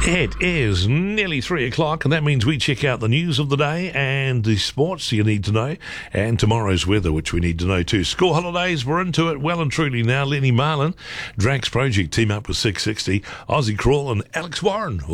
It is nearly 3 o'clock, and that means we check out the news of the day and the sports you need to know, and tomorrow's weather, which we need to know too. School holidays, we're into it well and truly now. Lenny Marlin, Drax Project team up with 660, Aussie Crawl and Alex Warren.